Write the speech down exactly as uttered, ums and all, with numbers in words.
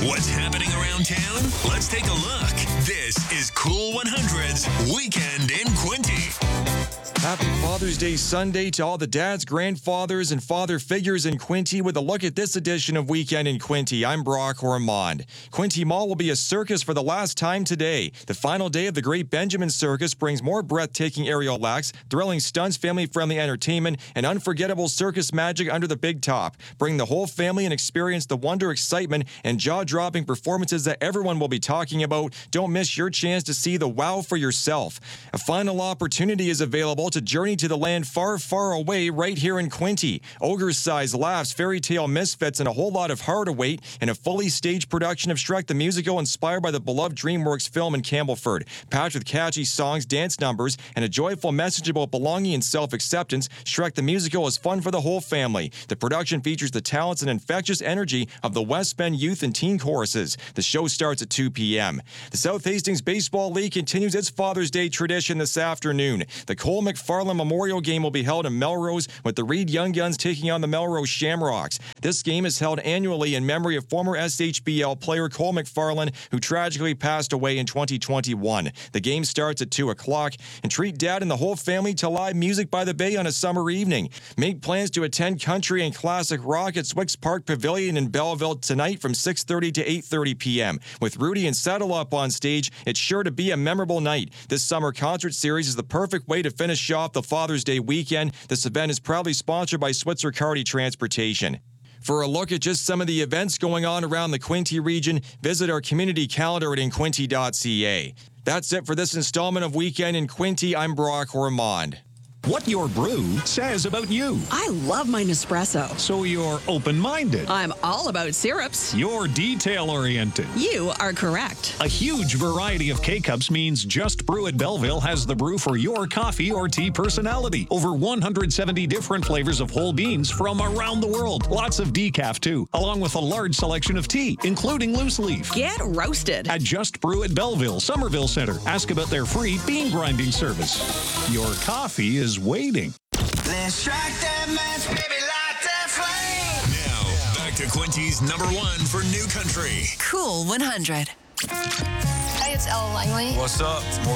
What's happening around town? Let's take a look. This is Cool one hundred's Weekend in Quinte. Happy Father's Day Sunday to all the dads, grandfathers, and father figures in Quinte with a look at this edition of Weekend in Quinte. I'm Brock Ormond. Quinte Mall will be a circus for the last time today. The final day of the Great Benjamin Circus brings more breathtaking aerial acts, thrilling stunts, family-friendly entertainment, and unforgettable circus magic under the big top. Bring the whole family and experience the wonder, excitement, and jaw-dropping performances that everyone will be talking about. Don't miss your chance to see the wow for yourself. A final opportunity is available to journey to the land far, far away right here in Quinte. Ogre-sized laughs, fairy tale misfits, and a whole lot of heart await in a fully staged production of Shrek the Musical inspired by the beloved DreamWorks film in Campbellford. Packed with catchy songs, dance numbers, and a joyful message about belonging and self-acceptance, Shrek the Musical is fun for the whole family. The production features the talents and infectious energy of the West Bend Youth and Teen Choruses. The show starts at two p.m. The South Hastings Baseball League continues its Father's Day tradition this afternoon. The Cole McFarland Memorial Game will be held in Melrose, with the Reed Young Guns taking on the Melrose Shamrocks. This game is held annually in memory of former S H B L player Cole McFarland, who tragically passed away in twenty twenty-one. The game starts at two o'clock, and treat Dad and the whole family to live music by the bay on a summer evening. Make plans to attend country and classic rock at Swicks Park Pavilion in Belleville tonight from six thirty to eight thirty p.m. With Rudy and Saddle Up on stage, it's sure to be a memorable night. This summer concert series is the perfect way to finish off the Father's Day weekend. This event is proudly sponsored by Switzer Carty Transportation. For a look at just some of the events going on around the Quinte region, visit our community calendar at inquinte dot c a. That's it for this installment of Weekend in Quinte. I'm Brock Ormond. What your brew says about you. I love my Nespresso. So you're open-minded. I'm all about syrups. You're detail-oriented. You are correct. A huge variety of K-Cups means Just Brew at Belleville has the brew for your coffee or tea personality. Over one hundred seventy different flavors of whole beans from around the world. Lots of decaf, too, along with a large selection of tea, including loose leaf. Get roasted. At Just Brew at Belleville, Somerville Center. Ask about their free bean grinding service. Your coffee is waiting. Let's strike that match, baby, light that flame. Now, back to Quinte's number one for New Country. Cool one hundred. Hey, it's Ella Langley. What's up? It's Morgan.